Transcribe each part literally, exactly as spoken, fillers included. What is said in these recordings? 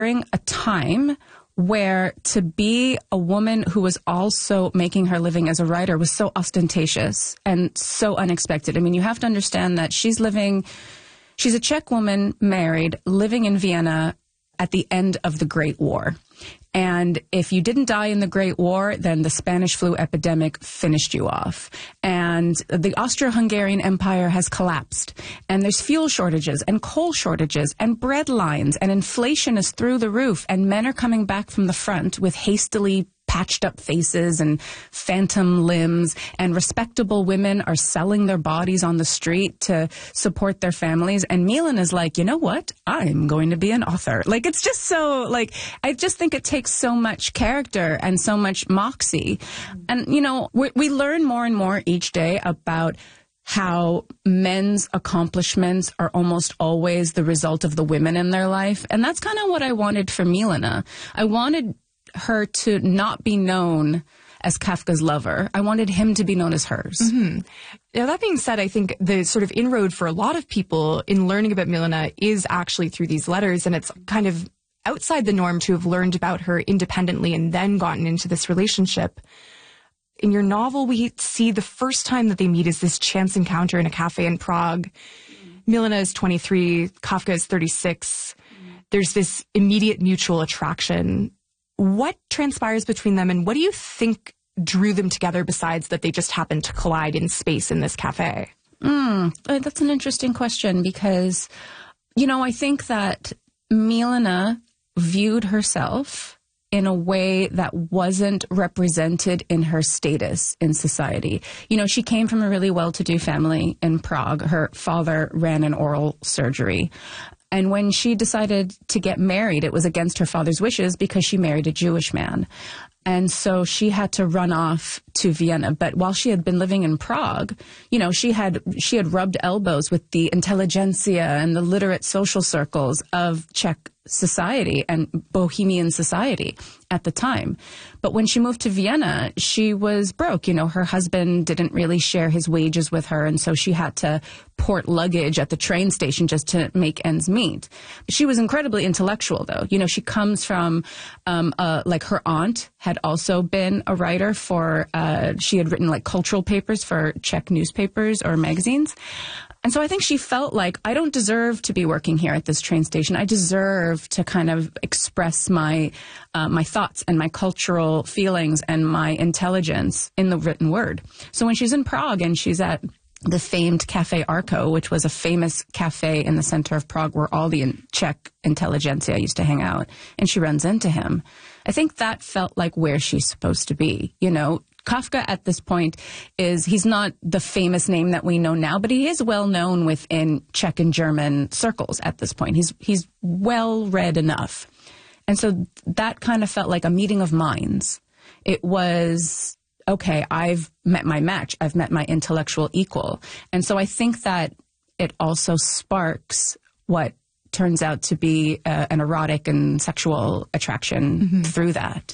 during a time where to be a woman who was also making her living as a writer was so ostentatious and so unexpected. I mean, you have to understand that she's living, she's a Czech woman, married, living in Vienna at the end of the Great War. And if you didn't die in the Great War, then the Spanish flu epidemic finished you off. And the Austro-Hungarian Empire has collapsed. And there's fuel shortages and coal shortages and bread lines. And inflation is through the roof. And men are coming back from the front with hastily patched up faces and phantom limbs, and respectable women are selling their bodies on the street to support their families. And Milan is like, you know what? I'm going to be an author. Like, it's just so, like, I just think it takes so much character and so much moxie. And, you know, we, we learn more and more each day about how men's accomplishments are almost always the result of the women in their life. And that's kind of what I wanted for Milena. I wanted her to not be known as Kafka's lover. I wanted him to be known as hers. Mm-hmm. Now, that being said, I think the sort of inroad for a lot of people in learning about Milena is actually through these letters, and it's kind of outside the norm to have learned about her independently and then gotten into this relationship. In your novel, we see the first time that they meet is this chance encounter in a cafe in Prague. Milena is twenty-three, Kafka is thirty-six. There's this immediate mutual attraction. What transpires between them, and what do you think drew them together besides that they just happened to collide in space in this cafe? Mm, that's an interesting question because, you know, I think that Milena viewed herself in a way that wasn't represented in her status in society. You know, she came from a really well-to-do family in Prague. Her father ran an oral surgery. And when she decided to get married, it was against her father's wishes because she married a Jewish man. And so she had to run off to Vienna. But while she had been living in Prague, you know, she had she had rubbed elbows with the intelligentsia and the literate social circles of Czech society and Bohemian society at the time. But when she moved to Vienna, she was broke. You know, her husband didn't really share his wages with her, and so she had to port luggage at the train station just to make ends meet. She was incredibly intellectual, though. You know, she comes from, um, uh, like her aunt had also been a writer for, uh, she had written like cultural papers for Czech newspapers or magazines. And so I think she felt like, I don't deserve to be working here at this train station. I deserve to kind of express my uh, my thoughts and my cultural feelings and my intelligence in the written word. So when she's in Prague and she's at the famed Café Arco, which was a famous cafe in the center of Prague where all the Czech intelligentsia used to hang out, and she runs into him, I think that felt like where she's supposed to be, you know. Kafka at this point is, he's not the famous name that we know now, but he is well known within Czech and German circles at this point. He's he's well read enough. And so that kind of felt like a meeting of minds. It was, okay, I've met my match. I've met my intellectual equal. And so I think that it also sparks what turns out to be uh, an erotic and sexual attraction mm-hmm. through that.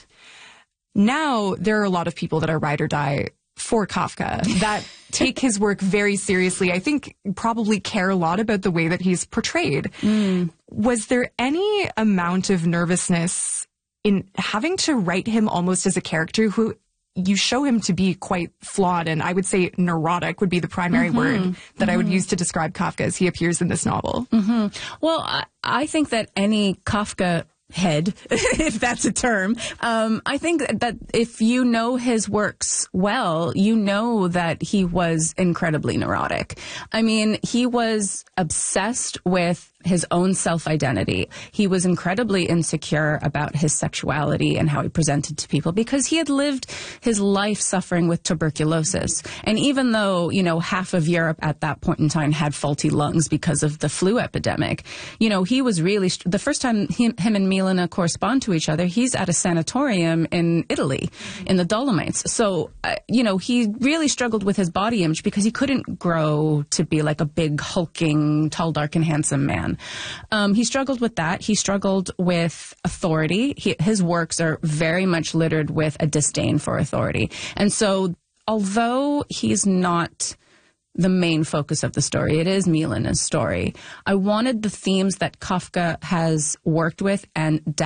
Now, there are a lot of people that are ride or die for Kafka that take his work very seriously. I think probably care a lot about the way that he's portrayed. Mm. Was there any amount of nervousness in having to write him almost as a character who you show him to be quite flawed, and I would say neurotic would be the primary mm-hmm. word that mm-hmm. I would use to describe Kafka as he appears in this novel? Mm-hmm. Well, I, I think that any Kafka head, if that's a term. Um, I think that if you know his works well, you know that he was incredibly neurotic. I mean, he was obsessed with his own self-identity. He was incredibly insecure about his sexuality and how he presented to people because he had lived his life suffering with tuberculosis. And even though, you know, half of Europe at that point in time had faulty lungs because of the flu epidemic, you know, he was really, the first time him, him and Milena correspond to each other, he's at a sanatorium in Italy, in the Dolomites. So, uh, you know, he really struggled with his body image because he couldn't grow to be like a big, hulking, tall, dark, and handsome man. Um, he struggled with that. He struggled with authority. He, his works are very much littered with a disdain for authority. And so, although he's not the main focus of the story. It is Milena's story. I wanted the themes that Kafka has worked with and